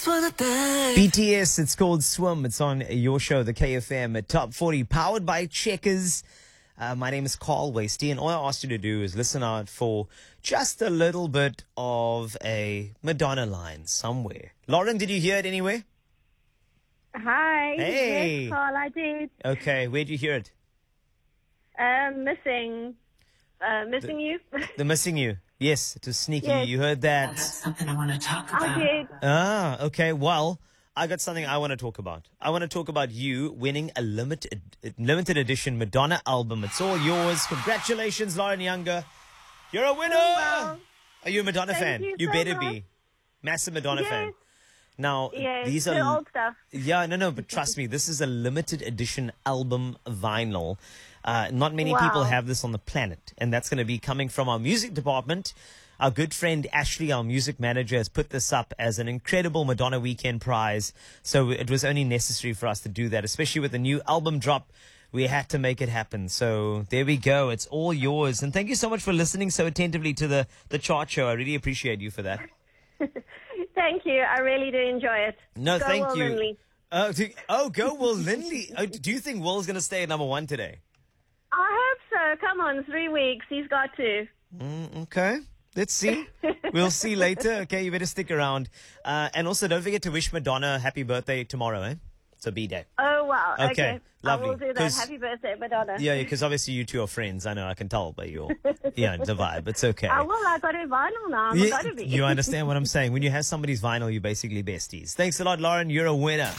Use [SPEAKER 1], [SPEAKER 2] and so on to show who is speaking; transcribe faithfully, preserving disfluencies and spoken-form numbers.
[SPEAKER 1] for the day.
[SPEAKER 2] B T S, it's called Swim. It's on your show, the K F M at Top forty, powered by Checkers. Uh, my name is Carl Wasty, and all I asked you to do is listen out for just a little bit of a Madonna line somewhere. Lauren, did you hear it anywhere?
[SPEAKER 3] Hi.
[SPEAKER 2] Hey.
[SPEAKER 3] Yes, Carl, I did.
[SPEAKER 2] Okay, where'd you hear it?
[SPEAKER 3] Um, missing. Uh, missing you.
[SPEAKER 2] The Missing You. Yes, it was sneaky.
[SPEAKER 3] Yes.
[SPEAKER 2] You heard that.
[SPEAKER 1] That's something I want to talk about.
[SPEAKER 3] I did.
[SPEAKER 2] Ah, okay. Well, I got something I want to talk about. I want to talk about you winning a limited limited edition Madonna album. It's all yours. Congratulations, Lauren Younger. You're a winner.
[SPEAKER 3] wow.
[SPEAKER 2] Are you a Madonna
[SPEAKER 3] Thank
[SPEAKER 2] fan?
[SPEAKER 3] you
[SPEAKER 2] You
[SPEAKER 3] so
[SPEAKER 2] better
[SPEAKER 3] much.
[SPEAKER 2] be. Massive Madonna
[SPEAKER 3] Yes.
[SPEAKER 2] fan. Now,
[SPEAKER 3] Yes,
[SPEAKER 2] these
[SPEAKER 3] the
[SPEAKER 2] are
[SPEAKER 3] old stuff.
[SPEAKER 2] Yeah, no, no, but trust me, this is a limited edition album vinyl. Uh, not many
[SPEAKER 3] Wow.
[SPEAKER 2] people have this on the planet, and that's going to be coming from our music department. Our good friend Ashley, our music manager, has put this up as an incredible Madonna Weekend prize. So it was only necessary for us to do that, especially with the new album drop. We had to make it happen. So there we go. It's all yours. And thank you so much for listening so attentively to the, the chart show. I really appreciate you for that.
[SPEAKER 3] Thank you. I really do enjoy it.
[SPEAKER 2] No,
[SPEAKER 3] Go
[SPEAKER 2] thank
[SPEAKER 3] Will
[SPEAKER 2] you.
[SPEAKER 3] Lindley.
[SPEAKER 2] Oh, do- oh, go Will Lindley. Oh, do you think Will's going to stay at number one today?
[SPEAKER 3] I hope so. Come on, three weeks. He's got to.
[SPEAKER 2] Mm, okay. Let's see. We'll see later. Okay, you better stick around. Uh, and also, don't forget to wish Madonna a happy birthday tomorrow, eh? It's a B-day.
[SPEAKER 3] Oh, wow.
[SPEAKER 2] Okay,
[SPEAKER 3] Okay.
[SPEAKER 2] lovely.
[SPEAKER 3] I will do that.
[SPEAKER 2] 'Cause-
[SPEAKER 3] Happy birthday, Madonna.
[SPEAKER 2] Yeah, because obviously you two are friends. I know, I can tell by your, yeah, the vibe. It's okay.
[SPEAKER 3] I will. I got a vinyl now. I've
[SPEAKER 2] Yeah,
[SPEAKER 3] got to be.
[SPEAKER 2] you understand what I'm saying? When you have somebody's vinyl, you're basically besties. Thanks a lot, Lauren. You're a winner.